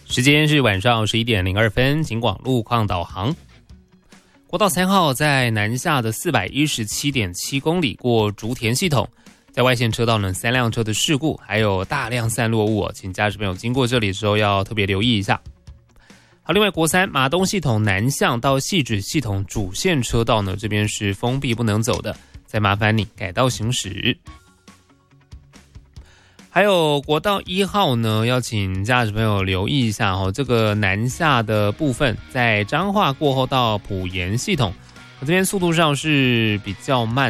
时间是晚上11:02，警广路况导航。国道3号在南下的417.7公里过竹田系统，在外线车道呢3辆车的事故，还有大量散落物请驾驶朋友经过这里的时候要特别留意一下。好，另外国3马东系统南向到汐止系统主线车道呢，这边是封闭不能走的，再麻烦你改道行驶。还有国道1号呢，要请驾驶朋友留意一下这个南下的部分，在彰化过后到埔盐系统，这边速度上是比较慢。